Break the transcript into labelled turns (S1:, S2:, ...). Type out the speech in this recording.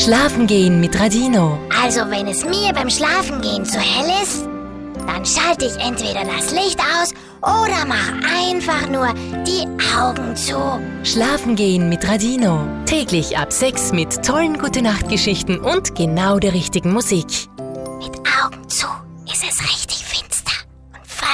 S1: Schlafen gehen mit Radino.
S2: Also wenn es mir beim Schlafengehen zu hell ist, dann schalte ich entweder das Licht aus oder mach einfach nur die Augen zu.
S1: Schlafen gehen mit Radino. Täglich ab 6 mit tollen Gute-Nacht-Geschichten und genau der richtigen Musik.
S2: Mit Augen zu ist es richtig finster.